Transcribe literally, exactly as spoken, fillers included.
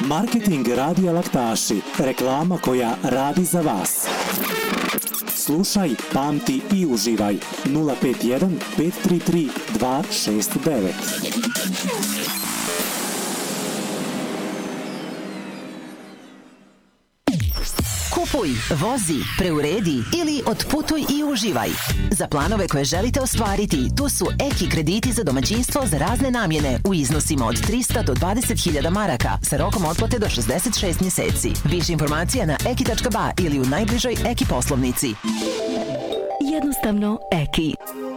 Marketing Radija Laktaši. Reklama koja radi za vas. Slušaj, pamti i uživaj. nula pet jedan pet tri tri dva šest devet. Kupuj, vozi, preuredi ili otputuj i uživaj. Za planove koje želite ostvariti, tu su Eki krediti za domaćinstvo za razne namjene u iznosima od trista do dvadeset hiljada maraka sa rokom otplate do šezdeset šest mjeseci. Više informacija na eki tačka ba ili u najbližoj Eki poslovnici. Jednostavno Eki.